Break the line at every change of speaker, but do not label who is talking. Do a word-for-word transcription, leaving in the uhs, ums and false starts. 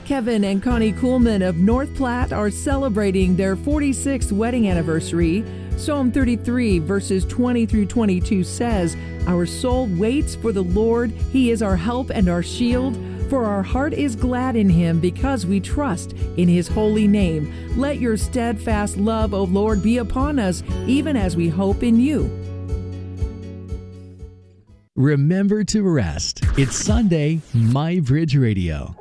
Kevin and Connie Kuhlman of North Platte are celebrating their forty-sixth wedding anniversary. Psalm thirty-three, verses twenty through twenty-two says, "Our soul waits for the Lord. He is our help and our shield. For our heart is glad in him because we trust in his holy name. Let your steadfast love, O Lord, be upon us, even as we hope in you."
Remember to rest. It's Sunday, My Bridge Radio.